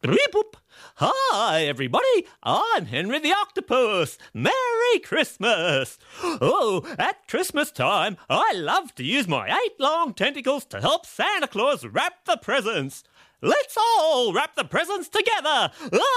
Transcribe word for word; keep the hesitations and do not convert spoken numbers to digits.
Reeboop. Hi, everybody. I'm Henry the Octopus. Merry Christmas. Oh, at Christmas time, I love to use my eight long tentacles to help Santa Claus wrap the presents. Let's all wrap the presents together.